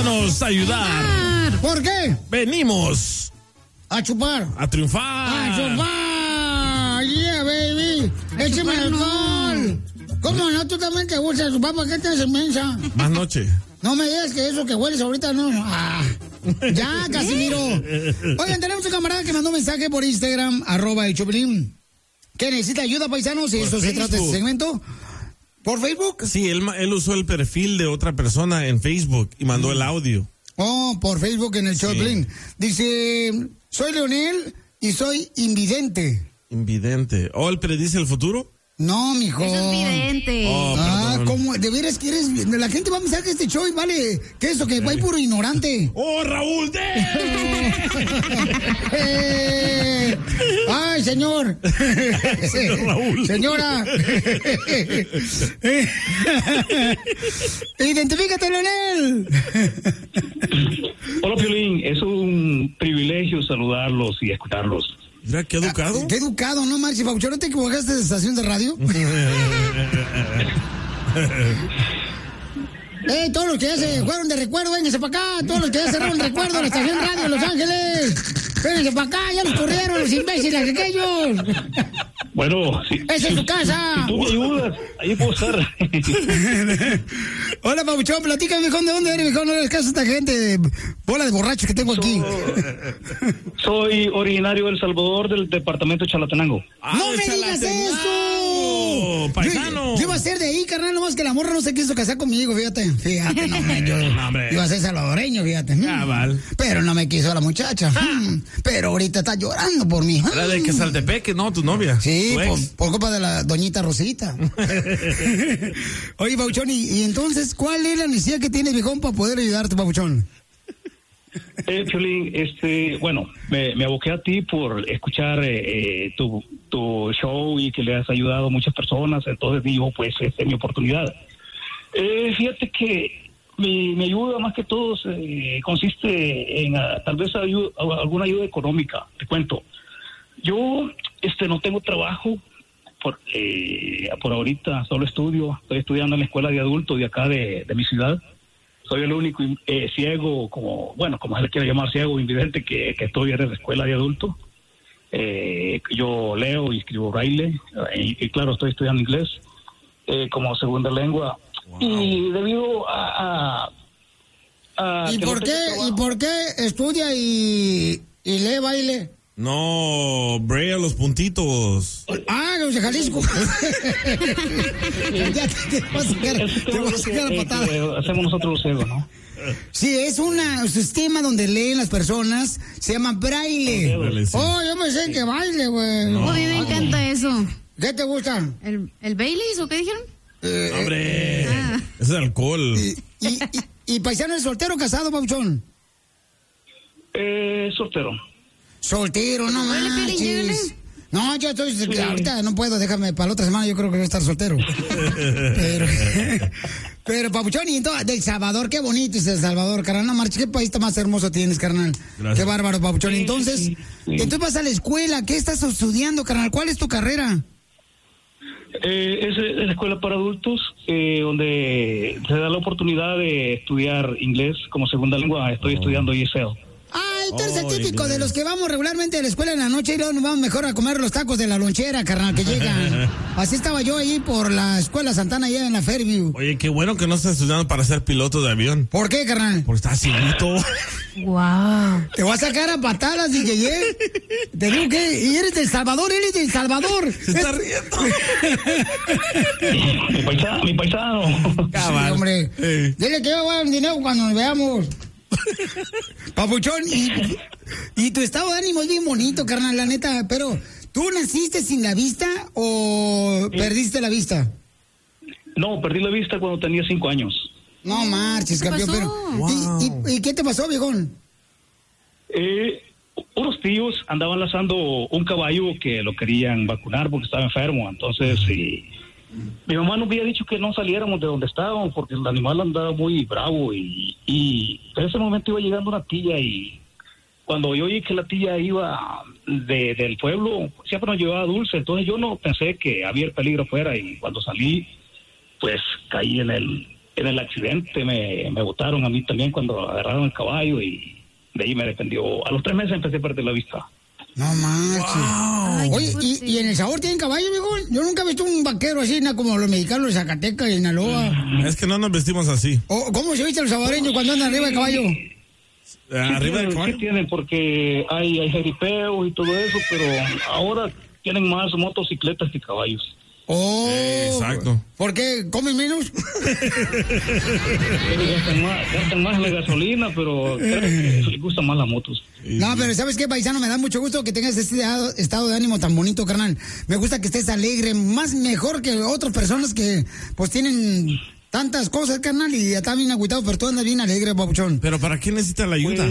ayúdanos a ayudar. ¿Por qué? Venimos a chupar. A triunfar. A chupar. Yeah, baby. Échame alcohol. ¿Cómo no? Tú también te gusta chupar. ¿Para qué te haces mensa? Más noche. No me digas que eso que hueles ahorita no. Ya, Casimiro. Oigan, tenemos un camarada que mandó un mensaje por Instagram, @elchoplin, que necesita ayuda, paisanos, y eso se trata de este segmento. ¿Por Facebook? Sí, él usó el perfil de otra persona en Facebook y mandó el audio. Oh, por Facebook en el Choplin. Dice, soy Leonel y soy invidente. Invidente. ¿Oh, él predice el futuro? No, mijo. Eso es vidente. ¿Cómo? ¿De veras quieres? La gente va a pensar que este show vale, ¿qué es eso? Que va puro ignorante. ¡Oh, Raúl! ¡Ay, señor! Señor Raúl. Señora. Identifícate, Leonel. Hola, Piolín. Es un privilegio saludarlos y escucharlos. Mira, qué educado. Qué educado, ¿no, Marci Paucho? ¿No te equivocaste de estación de radio? Todos los que ya se fueron de recuerdo, vénganse para acá. Todos los que ya cerraron recuerdo en la estación de radio de Los Ángeles, vénganse para acá. Ya los corrieron los imbéciles aquellos. Bueno, sí. ¡Esa es tu casa! Si tú me ayudas, ahí puedo estar. Hola, Pabuchón, platícame, ¿de dónde eres, viejo? No le hagas caso a esta gente, bola de borrachos que tengo aquí. Soy originario de El Salvador, del departamento de Chalatenango. ¡No me digas eso! ¡Paisano! Yo iba a ser de ahí, carnal, nomás que la morra no se quiso casar conmigo, fíjate. No, yo iba a ser salvadoreño, fíjate. Pero no me quiso la muchacha. Pero ahorita está llorando por mí. Era de Quesaltepeque, ¿no? Tu novia. Sí, por culpa de la doñita Rosita. Oye, Pabuchón, y entonces, ¿cuál es la necesidad que tienes, viejón, para poder ayudarte, Pabuchón? Piolín, bueno, me aboqué a ti por escuchar tu show y que le has ayudado a muchas personas, entonces digo, pues, esta es mi oportunidad. Fíjate que mi ayuda, más que todo, consiste en tal vez alguna ayuda económica, te cuento. Yo no tengo trabajo por ahorita, solo estoy estudiando en la escuela de adultos de acá de mi ciudad. Soy el único ciego, como se le quiere llamar, ciego o invidente que estoy en la escuela de adultos. Yo leo y escribo braille, y claro, estoy estudiando inglés como segunda lengua. Wow. Y debido a ¿Y por qué estudia y lee baile? No, braille, los puntitos. Los de Jalisco. Ya te vas a sacar la patada. Hacemos nosotros los ciegos, ¿no? Sí, es un sistema donde leen las personas, se llama braille. Yo pensé que baile, güey. A mí me encanta eso. ¿Qué te gusta? ¿El Baileys o qué dijeron? ¡Hombre! Es alcohol. ¿Y paisano es soltero o casado, Pauchón? Soltero. Soltero, no manches. No, yo estoy... Sí. Ahorita no puedo, déjame para la otra semana, yo creo que voy a estar soltero. Pero Papuchón, y entonces, del Salvador, qué bonito es El Salvador, carnal. No marches, qué país más hermoso tienes, carnal. Gracias. Qué bárbaro, Papuchón. Entonces, entonces vas a la escuela, ¿qué estás estudiando, carnal? ¿Cuál es tu carrera? Es la escuela para adultos, donde se da la oportunidad de estudiar inglés como segunda lengua. Estoy estudiando ESL. Tú eres el típico de los que vamos regularmente a la escuela en la noche y luego nos vamos mejor a comer los tacos de la lonchera, carnal, que llegan. Así estaba yo ahí por la escuela Santana allá en la Fairview. Oye, qué bueno que no estás estudiando para ser piloto de avión. ¿Por qué, carnal? Porque estás cieguito. Wow. Te voy a sacar a patadas, DJ. Te digo que y eres del Salvador, Se está riendo. Mi paisano. Sí, hombre. Dile que yo voy a dar dinero cuando nos veamos. Papuchón, y tu estado de ánimo es bien bonito, carnal, la neta, pero ¿tú naciste sin la vista o perdiste la vista? No, perdí la vista cuando tenía 5 años. No marches, campeón, pero... Wow. ¿Y qué te pasó, viejón? Unos tíos andaban lazando un caballo que lo querían vacunar porque estaba enfermo, entonces... Mi mamá nos había dicho que no saliéramos de donde estábamos porque el animal andaba muy bravo y en ese momento iba llegando una tía y cuando yo oí que la tía iba del pueblo, siempre nos llevaba dulce, entonces yo no pensé que había el peligro afuera y cuando salí, pues caí en en el accidente me botaron a mí también cuando agarraron el caballo y de ahí me dependió. A los 3 meses empecé a perder la vista. No manches. Ay, qué Oye, fuerte. ¿y en El Sabor tienen caballo, viejo? Yo nunca he visto un vaquero así, como los mexicanos de Zacatecas y Sinaloa. Es que no nos vestimos así. ¿O cómo se visten los saboreños cuando andan arriba de caballo? Arriba del ¿Qué caballo. tienen? Porque hay jeripeos y todo eso, pero ahora tienen más motocicletas que caballos. Oh, Exacto. ¿Por qué? ¿Comen menos? Gastan más la gasolina, pero creo que les gustan más las motos. No, pero ¿sabes qué, paisano? Me da mucho gusto que tengas este estado de ánimo tan bonito, carnal. Me gusta que estés alegre, mejor que otras personas que pues tienen tantas cosas, carnal, y están bien agüitados, pero tú andas bien alegre, papuchón. Pero ¿para qué necesita la ayuda?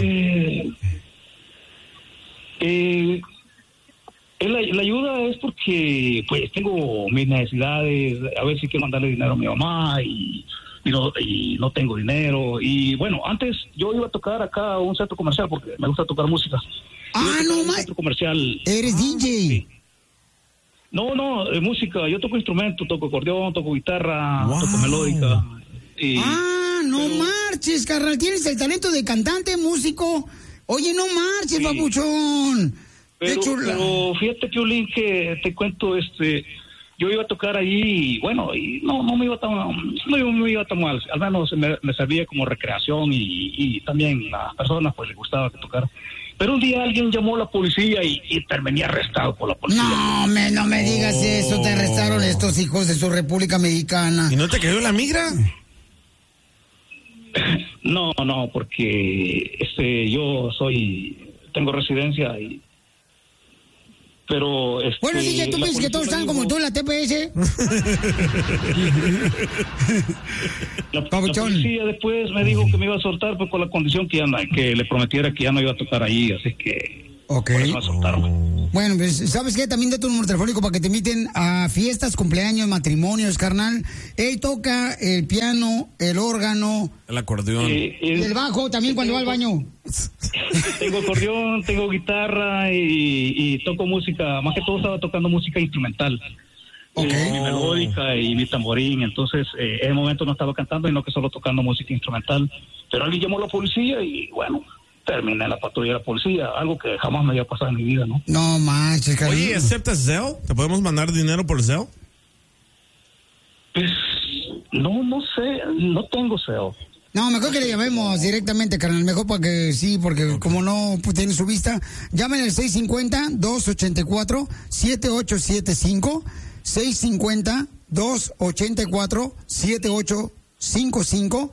La ayuda es porque pues tengo mis necesidades, a veces quiero mandarle dinero a mi mamá y no tengo dinero. Y bueno, antes yo iba a tocar acá a un centro comercial porque me gusta tocar música. No, un centro comercial. Eres DJ. Sí. No, música. Yo toco instrumento, toco acordeón, toco guitarra, toco melódica. No marches, carnal. Tienes el talento de cantante, músico. Oye, no marches, Sí. papuchón. Pero fíjate, Piolín, que te cuento, yo iba a tocar ahí y bueno, y no me iba tan mal. Al menos me servía como recreación y también a las personas pues les gustaba tocar. Pero un día alguien llamó a la policía y terminé arrestado por la policía. No me digas eso. Te arrestaron estos hijos de su República Mexicana. ¿Y no te cayó la migra? No, porque yo tengo residencia pero Bueno, DJ, ¿tú la piensas que policía todos están me como dijo- tú en la TPS? La Papuchón. policía después me dijo que me iba a soltar pues, con la condición que le prometiera que ya no iba a tocar ahí, así que Ok. por eso me soltaron. Bueno, pues, ¿sabes qué? También da tu número telefónico para que te inviten a fiestas, cumpleaños, matrimonios, carnal. Él toca el piano, el órgano, El acordeón. y el bajo también cuando va al baño. Tengo acordeón, tengo guitarra y toco música, más que todo estaba tocando música instrumental. Ok. Mi melódica y mi tamborín, entonces en el momento no estaba cantando, sino que solo tocando música instrumental. Pero alguien llamó a la policía y bueno, terminé en la patrulla de la policía, algo que jamás me había pasado en mi vida, ¿no? No manches, carnal. Oye, ¿aceptas Zelle? ¿Te podemos mandar dinero por Zelle? Pues no sé, no tengo SEO. No, mejor que le llamemos directamente, carnal. Mejor para que sí, porque como no pues, tiene su vista, llamen al 650-284-7875. 650-284-7855.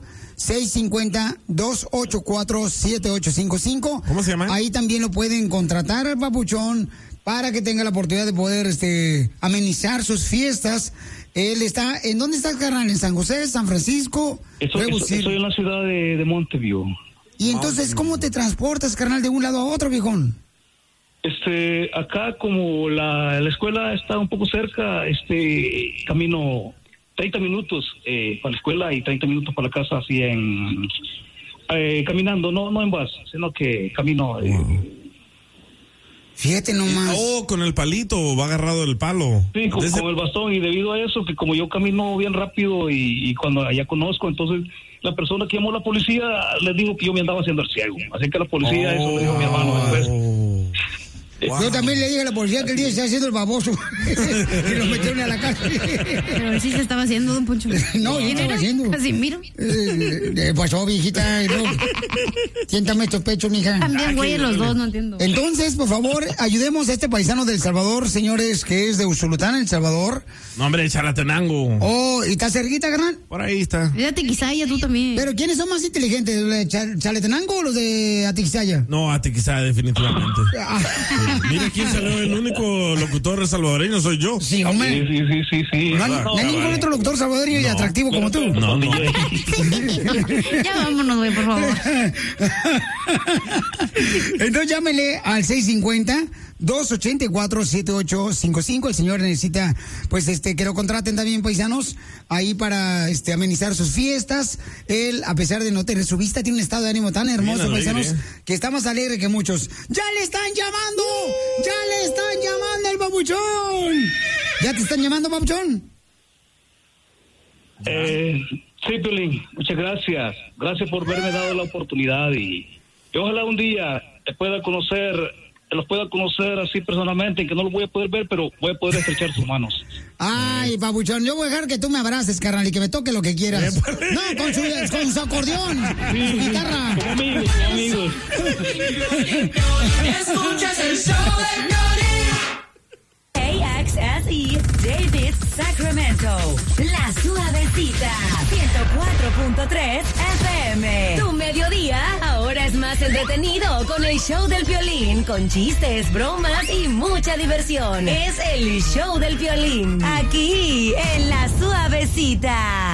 650-284-7855. ¿Cómo se llama? Ahí también lo pueden contratar al papuchón para que tenga la oportunidad de poder amenizar sus fiestas. Él está, ¿en dónde está, carnal? ¿En San José, San Francisco? Estoy en la ciudad de Montevideo. Y entonces, ¿cómo te transportas, carnal, de un lado a otro, viejón? Acá como la escuela está un poco cerca, camino 30 minutos para la escuela y 30 minutos para la casa, así caminando, no en bus, sino que camino. Fíjate nomás. Con el palito, va agarrado el palo. Sí, con el bastón, y debido a eso, que como yo camino bien rápido y cuando allá conozco, entonces la persona que llamó a la policía les dijo que yo me andaba haciendo el ciego. Así que la policía, eso le dijo a mi hermano después. Yo también le dije a la policía que el día se está haciendo el baboso. Y lo metieron a la cárcel. Pero él sí se estaba haciendo, don Poncho. No, yo ¿Quién estaba era? haciendo. Casimiro. Pasó, viejita. No. Siéntame estos pechos, mija. También, güey, los dos, no entiendo. Entonces, por favor, ayudemos a este paisano del Salvador, señores, que es de Usulután, El Salvador. No, hombre, Chalatenango. Oh, ¿y está cerquita, carnal? Por ahí está. Fíjate, Quisaya, tú también. Pero ¿quiénes son más inteligentes, los de Chalatenango o los de Atixaya? No, quizá definitivamente. Mira quién salió, el único locutor salvadoreño soy yo. Sí, hombre. Sí. No hay ningún otro locutor salvadoreño y atractivo como tú. No. Ya vámonos, güey, por favor. Entonces llámele al 650-284-7855. El señor necesita, pues, que lo contraten también, paisanos, ahí para amenizar sus fiestas. Él, a pesar de no tener su vista, tiene un estado de ánimo tan hermoso, alegre, paisanos, que está más alegre que muchos. ¡Ya le están llamando! ¡Ya le están llamando el babuchón! ¿Ya te están llamando, babuchón? Sí, Piolín, muchas gracias. Gracias por haberme dado la oportunidad y ojalá un día los pueda conocer así personalmente, que no los voy a poder ver, pero voy a poder estrechar sus manos. Ay, papuchón, yo voy a dejar que tú me abraces, carnal, y que me toque lo que quieras. No, con su acordeón, su guitarra. Como amigos, Escuchas el show de Piolín. KXSE, Davis, Sacramento. La Suavecita, 104.3 FM. Tu mediodía ahora es más entretenido con el show del Piolín, con chistes, bromas y mucha diversión. Es el show del Piolín, aquí en La Suavecita.